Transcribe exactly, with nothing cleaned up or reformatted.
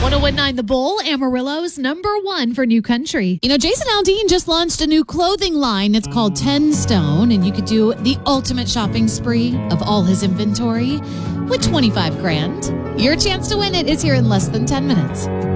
nine The Bull, Amarillo's number one for new country. You know, Jason Aldean just launched a new clothing line. It's called ten stone, and you could do the ultimate shopping spree of all his inventory with twenty-five grand. Your chance to win it is here in less than ten minutes.